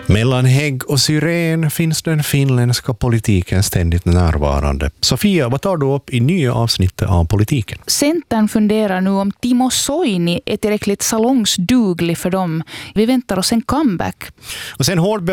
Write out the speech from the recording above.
Mellan hägg och syren finns den finländska politiken ständigt närvarande. Sofia, vad tar du upp i nya avsnittet av politiken? Centern funderar nu om Timo Soini är tillräckligt salongsduglig för dem. Vi väntar oss en comeback. Och sen hård